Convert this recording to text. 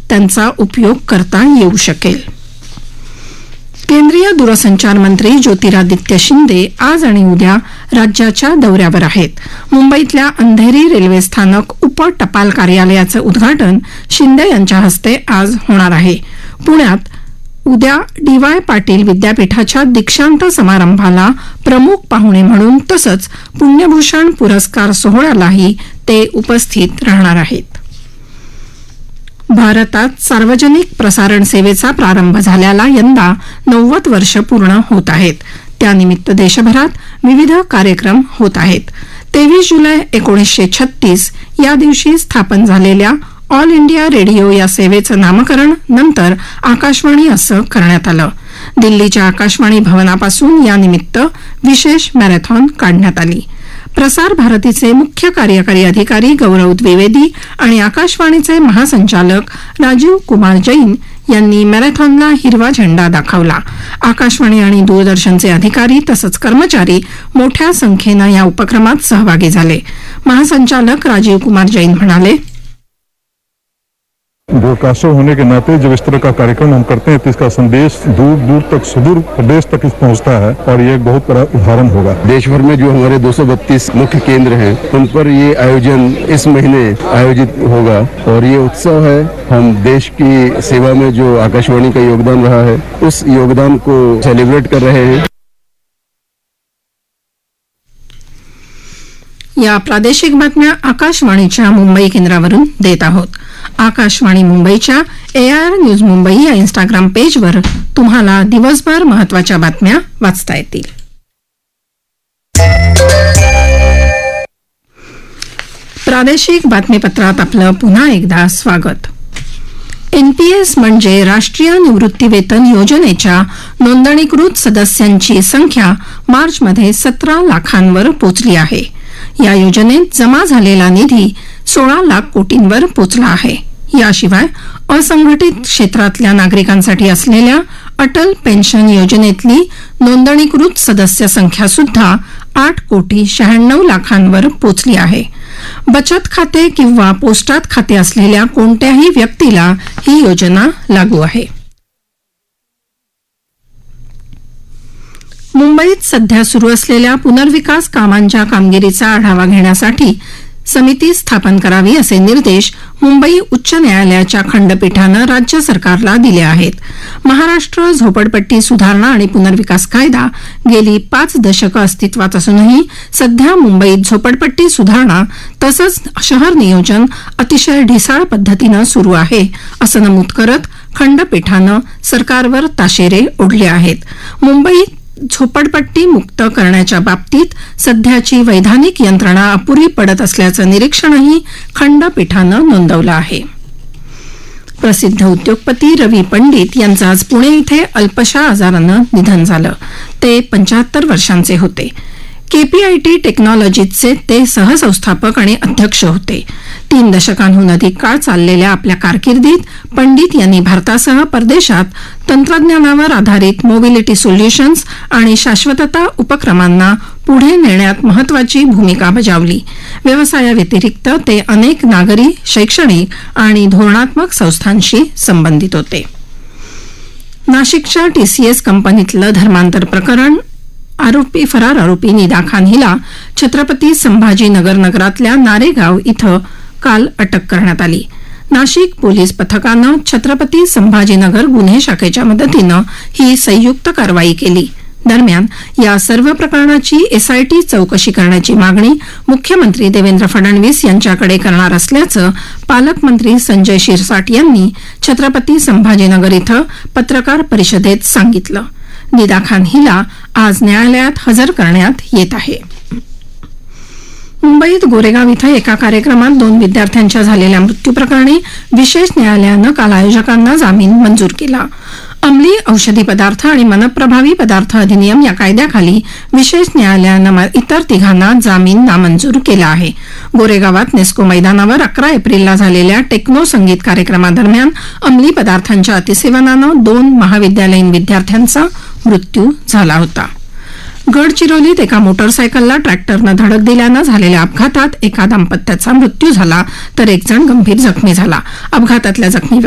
त्यांचा उपयोग करता येऊ शकेल. केंद्रीय दूरसंचार मंत्री ज्योतिरादित्य शिंदे आज आणि उद्या राज्याच्या दौऱ्यावर आहेत. मुंबईतल्या अंधेरी रेल्वे स्थानक उप टपाल कार्यालयाचं उद्घाटन शिंदे यांच्या हस्ते आज होणार आहे. पुण्यात उद्या डी.वाय. पाटील विद्यापीठाच्या दीक्षांत समारंभाला प्रमुख पाहुणे म्हणून तसंच पुण्यभूषण पुरस्कार सोहळ्यालाही ते उपस्थित राहणार आहेत. भारतात सार्वजनिक प्रसारण सेवेचा प्रारंभ झाल्याला यंदा 90 वर्ष पूर्ण होत आहेत. त्यानिमित्त देशभरात विविध कार्यक्रम होत आहेत. 23 जुलै 1936 या दिवशी स्थापन झालेल्या ऑल इंडिया रेडिओ या सेवेचं नामकरण नंतर आकाशवाणी असं करण्यात आलं. दिल्लीच्या आकाशवाणी भवनापासून यानिमित्त विशेष मॅरेथॉन काढण्यात आली. प्रसार भारतीचे मुख्य कार्यकारी अधिकारी गौरव द्विवेदी आणि आकाशवाणीचे महासंचालक राजीव कुमार जैन यांनी मॅरेथॉनला हिरवा झेंडा दाखवला. आकाशवाणी आणि दूरदर्शनचे अधिकारी तसंच कर्मचारी मोठ्या संख्येनं या उपक्रमात सहभागी झाले. महासंचालक राजीव कुमार जैन म्हणाले, ब्रॉडकास्टर होने के नाते जब इस तरह का कार्यक्रम हम करते हैं तो इसका संदेश दूर दूर तक सुदूर प्रदेश तक पहुंचता है और ये एक बहुत बड़ा उदाहरण होगा. देश भर में जो हमारे 232 मुख्य केंद्र हैं उन पर ये आयोजन इस महीने आयोजित होगा और ये उत्सव है. हम देश की सेवा में जो आकाशवाणी का योगदान रहा है उस योगदान को सेलिब्रेट कर रहे हैं. या प्रादेशिक बातम्या आकाशवाणीच्या मुंबई केंद्रावरून देत आहोत. आकाशवाणी मुंबईच्या AIR न्यूज मुंबई या इंस्टाग्राम पेजवर तुम्हाला दिवसभर महत्त्वाच्या बातम्या वाचता येतील. प्रादेशिक बातमीपत्रात आपलं पुन्हा एकदा स्वागत. NPS म्हणजे राष्ट्रीय निवृत्तीवेतन योजनेच्या नोंदणीकृत सदस्यांची संख्या मार्चमध्ये 17 लाखांवर पोहोचली आहे. या योजनेत जमा झालेला निधी 16 लाख कोटींवर पोहोचला आहे. याशिवाय असंघटित क्षेत्रातल्या नागरिकांसाठी असलेल्या अटल पेन्शन योजनेतली नोंदणीकृत सदस्य संख्या सुद्धा 8 कोटी 96 लाखांवर पोहोचली आहे. बचत खाते किंवा पोस्टात खाते असलेल्या कोणत्याही व्यक्तीला ही योजना लागू आहे. मुंबईत सध्या सुरू असलेल्या पुनर्विकास कामांच्या कामगिरीचा आढावा घेण्यासाठी समिती स्थापन करावी असे निर्देश मुंबई उच्च न्यायालयाच्या खंडपीठानं राज्य सरकारला दिले आहेत. महाराष्ट्र झोपडपट्टी सुधारणा आणि पुनर्विकास कायदा गेली 5 दशकं अस्तित्वात असूनही सध्या मुंबईत झोपडपट्टी सुधारणा तसंच शहर नियोजन अतिशय ढिसाळ पद्धतीनं सुरू आहे असं नमूद करत खंडपीठानं सरकारवर ताशेरे ओढले आहेत. मुंबईत झोपडपट्टी मुक्त करण्याच्या बाबतीत सध्याची वैधानिक यंत्रणा अपुरी पडत असल्याचं निरीक्षणही खंडपीठानं नोंदवलं आहे. प्रसिद्ध उद्योगपती रवी पंडित यांचं आज पुणे इथे अल्पशा आजारानं निधन झालं. ते 75 वर्षांचे होते. KPIT टेक्नॉलॉजीजचे ते सहसंस्थापक आणि अध्यक्ष होते. 3 दशकांहून अधिक काळ चाललेल्या आपल्या कारकिर्दीत पंडित यांनी भारतासह परदेशात तंत्रज्ञानावर आधारित मोबिलिटी सोल्युशन्स आणि शाश्वतता उपक्रमांना पुढे नेण्यात महत्वाची भूमिका बजावली. व्यवसायाव्यतिरिक्त ते अनेक नागरी, शैक्षणिक आणि धोरणात्मक संस्थांशी संबंधित होते. नाशिकच्या TCS कंपनीतलं धर्मांतर प्रकरण फरार आरोपी निदा खान हिला छत्रपती संभाजीनगर नगरातल्या नारेगाव इथं काल अटक करण्यात आली. नाशिक पोलीस पथकानं छत्रपती संभाजीनगर गुन्हे शाखेच्या मदतीनं ही संयुक्त कारवाई केली. दरम्यान या सर्व प्रकरणाची SIT चौकशी करण्याची मागणी मुख्यमंत्री देवेंद्र फडणवीस यांच्याकडे करणार असल्याचं पालकमंत्री संजय शिरसाट यांनी छत्रपती संभाजीनगर इथं पत्रकार परिषदेत सांगितलं. निदा खान हिला आज न्यायालयात हजर करण्यात येत आहे. मुंबईत गोरेगाव इथं एका कार्यक्रमात 2 विद्यार्थ्यांच्या झालेल्या मृत्यूप्रकरणी विशेष न्यायालयानं काल आयोजकांना जामीन मंजूर केला. अंमली औषधी पदार्थ आणि मनप्रभावी पदार्थ अधिनियम या कायद्याखाली विशेष न्यायालयानं इतर 3घांना जामीन नामंजूर केला आहे. गोरेगावात नेस्को मैदानावर 11 एप्रिलला झालेल्या टेक्नो संगीत कार्यक्रमादरम्यान अंमली पदार्थांच्या अतिसेवनानं 2 महाविद्यालयीन विद्यार्थ्यांचा मृत्यू झाला होता. गडचिरोलीत एका मोटरसायकलला ट्रॅक्टरनं धडक दिल्यानं झालेल्या अपघातात एका दाम्पत्याचा मृत्यू झाला तर 1 जण गंभीर जखमी झाला. अपघातातल्या जखमी